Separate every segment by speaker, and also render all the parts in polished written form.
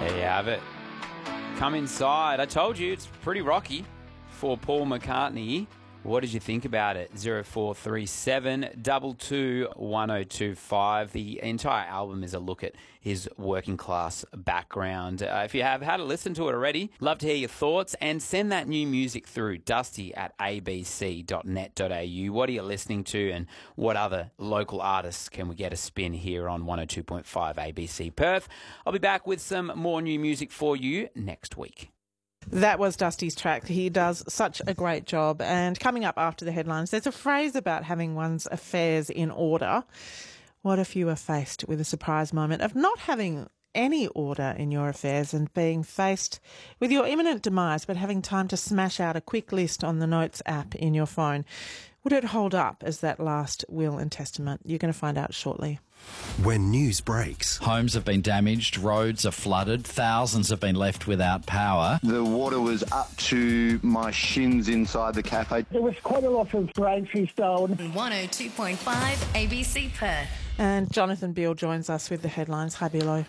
Speaker 1: There you have it. Come inside. I told you it's pretty rocky for Paul McCartney. What did you think about it? 0437 22 1025. The entire album is a look at his working class background. If you have had a listen to it already, love to hear your thoughts and send that new music through dusty@abc.net.au. What are you listening to and what other local artists can we get a spin here on 102.5 ABC Perth? I'll be back with some more new music for you next week.
Speaker 2: That was Dusty's track. He does such a great job. And coming up after the headlines, there's a phrase about having one's affairs in order. What if you were faced with a surprise moment of not having any order in your affairs and being faced with your imminent demise, but having time to smash out a quick list on the Notes app in your phone? Would it hold up as that last will and testament? You're going to find out shortly.
Speaker 3: When news breaks,
Speaker 4: homes have been damaged, roads are flooded, thousands have been left without power.
Speaker 5: The water was up to my shins inside the cafe.
Speaker 6: There was quite a lot of braintree stone.
Speaker 7: 102.5 ABC Perth.
Speaker 2: And Jonathan Beale joins us with the headlines. Hi, Bealo.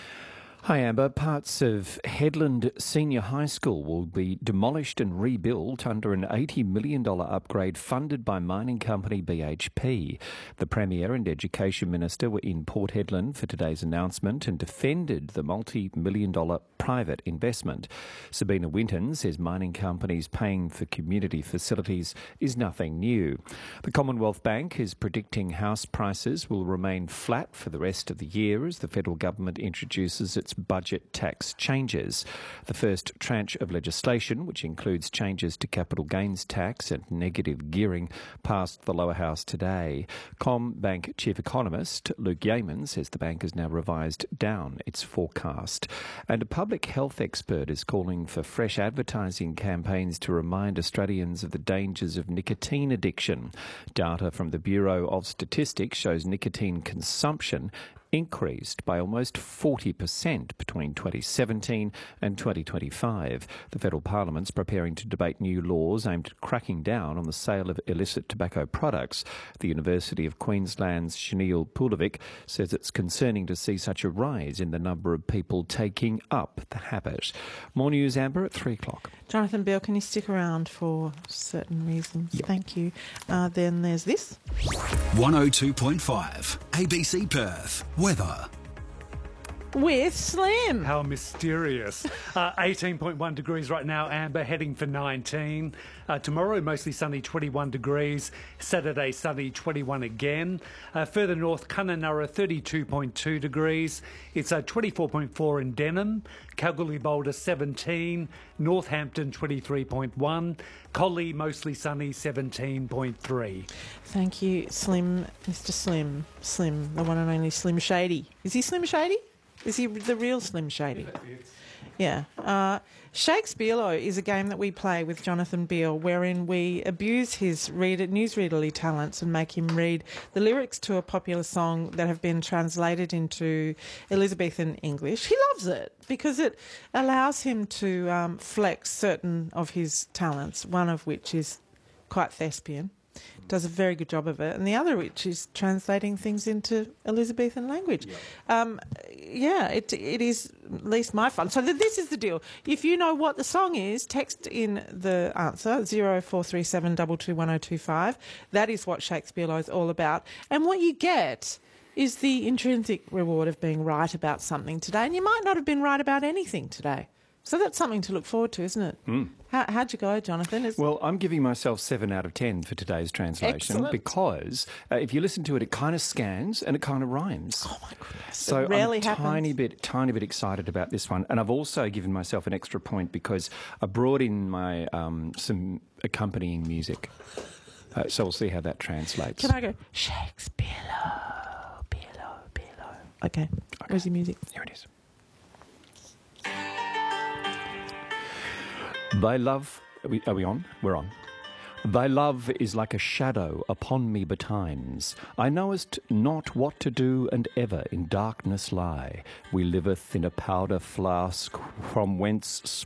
Speaker 8: Hi Amber. Parts of Headland Senior High School will be demolished and rebuilt under an $80 million upgrade funded by mining company BHP. The Premier and Education Minister were in Port Hedland for today's announcement and defended the multi-million-dollar private investment. Sabina Winton says mining companies paying for community facilities is nothing new. The Commonwealth Bank is predicting house prices will remain flat for the rest of the year as the federal government introduces its budget tax changes. The first tranche of legislation, which includes changes to capital gains tax and negative gearing, passed the lower house today. CommBank Chief Economist Luke Yeaman says the bank has now revised down its forecast. And a public health expert is calling for fresh advertising campaigns to remind Australians of the dangers of nicotine addiction. Data from the Bureau of Statistics shows nicotine consumption increased by almost 40% between 2017 and 2025. The Federal Parliament's preparing to debate new laws aimed at cracking down on the sale of illicit tobacco products. The University of Queensland's Shanil Pulovic says it's concerning to see such a rise in the number of people taking up the habit. More news, Amber, at 3 o'clock.
Speaker 2: Jonathan Beale, can you stick around for certain reasons?
Speaker 8: Yep.
Speaker 2: Thank you. Then there's this.
Speaker 3: 102.5 ABC Perth. Weather.
Speaker 2: With Slim.
Speaker 9: How mysterious. 18.1 degrees right now, Amber, heading for 19. Tomorrow, mostly sunny, 21 degrees. Saturday, sunny, 21 again. Further north, Kununurra, 32.2 degrees. It's 24.4 in Denham. Kalgoorlie Boulder, 17. Northampton, 23.1. Collie, mostly sunny, 17.3.
Speaker 2: Thank you, Slim. Mr. Slim. Slim, the one and only Slim Shady. Is he Slim Shady? Is he the real Slim Shady? Yeah. Shakespeare is a game that we play with Jonathan Beale wherein we abuse his newsreaderly talents and make him read the lyrics to a popular song that have been translated into Elizabethan English. He loves it because it allows him to flex certain of his talents, one of which is quite thespian. Does a very good job of it, and the other which is translating things into Elizabethan language. It is at least my fun. So this is the deal. If you know what the song is, text in the answer 0437 221025. That is what Shakespeare is all about, and what you get is the intrinsic reward of being right about something today, and you might not have been right about anything today. So that's something to look forward to, isn't it? Mm. How'd you go, Jonathan?
Speaker 8: Well, I'm giving myself 7 out of 10 for today's translation.
Speaker 2: Excellent.
Speaker 8: Because if you listen to it, it kind of scans and it kind of rhymes.
Speaker 2: Oh, my goodness.
Speaker 8: So
Speaker 2: it rarely
Speaker 8: I'm
Speaker 2: happens.
Speaker 8: tiny bit excited about this one. And I've also given myself an extra point because I brought in my some accompanying music. So we'll see how that translates.
Speaker 2: Can I go, Shakespeare, Bealo. Okay. Where's your music?
Speaker 8: Here it is. Thy love... Are we on? We're on. Thy love is like a shadow upon me betimes. I knowest not what to do, and ever in darkness lie. We liveth in a powder flask, from whence